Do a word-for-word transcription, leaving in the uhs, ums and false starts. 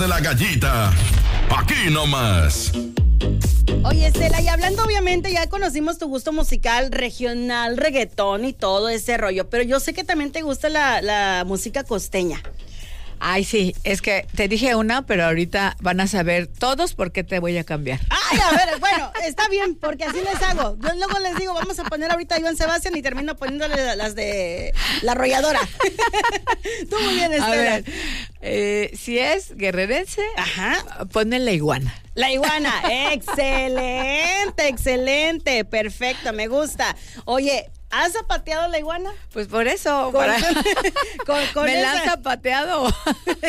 de la gallita. Aquí nomás. Oye, Estela, y hablando obviamente, ya conocimos tu gusto musical regional, reggaetón y todo ese rollo, pero yo sé que también te gusta la, la música costeña. Ay, sí, es que te dije una, pero ahorita van a saber todos por qué te voy a cambiar. Ay, a ver, bueno, está bien, porque así les hago. Yo luego les digo, vamos a poner ahorita a Iván Sebastián y termino poniéndole las de La Arrolladora. Tú muy bien, Estela. A ver, eh, si es guerrerense, ajá, ponle La Iguana. La Iguana, excelente, excelente, perfecto, me gusta. Oye, ¿has zapateado la iguana? Pues por eso, Con, para... con, con me esa... la han zapateado.